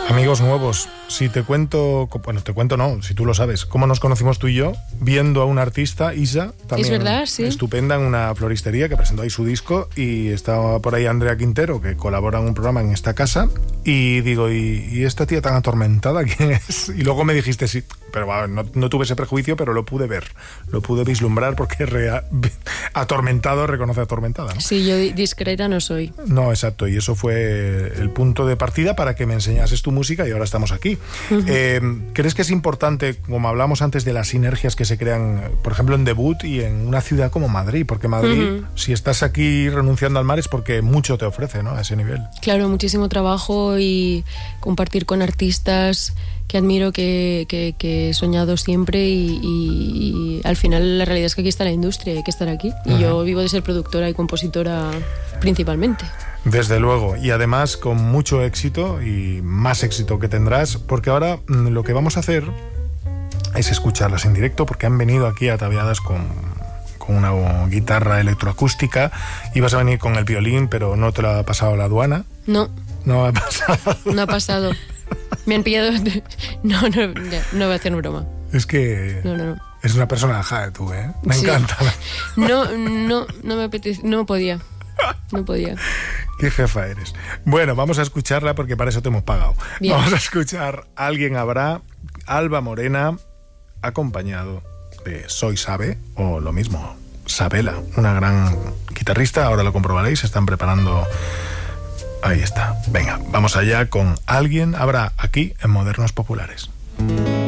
Amigos nuevos, si te cuento, bueno, te cuento no, si tú lo sabes, cómo nos conocimos tú y yo, viendo a una artista, Isa, también es verdad, sí, estupenda, en una floristería que presentó ahí su disco, y estaba por ahí Andrea Quintero, que colabora en un programa en esta casa, y digo, ¿y esta tía tan atormentada quién es? Y luego me dijiste sí, pero bueno, no tuve ese prejuicio, pero lo pude ver, lo pude vislumbrar, porque atormentado reconoce atormentada, ¿no? Sí, yo discreta no soy. No, exacto, y eso fue el punto de partida para que me enseñases tu música, y ahora estamos aquí. ¿Crees que es importante, como hablamos antes, de las sinergias que se crean, por ejemplo, en Debut y en una ciudad como Madrid? Porque Madrid, si estás aquí renunciando al mar, es porque mucho te ofrece, ¿no?, a ese nivel. Claro, muchísimo trabajo y compartir con artistas que admiro, que he soñado siempre, y al final la realidad es que aquí está la industria, hay que estar aquí. Y yo vivo de ser productora y compositora principalmente. Desde luego, y además con mucho éxito, y más éxito que tendrás, porque ahora lo que vamos a hacer es escucharlas en directo, porque han venido aquí ataviadas con una guitarra electroacústica. Ibas a venir con el violín, pero no te lo ha pasado la aduana. No. No ha pasado. No ha pasado. Me han pillado. No voy a hacer broma. Es que no. Es una persona jae tú, ¿eh? Me encanta. No me apetece, no podía. Qué jefa eres. Bueno, vamos a escucharla porque para eso te hemos pagado. Bien. Vamos a escuchar Alguien Habrá, Alba Morena, acompañado de Soy Sabe, o lo mismo, Sabela, una gran guitarrista. Ahora lo comprobaréis, se están preparando. Ahí está. Venga, vamos allá con Alguien Habrá, aquí en Modernos Populares.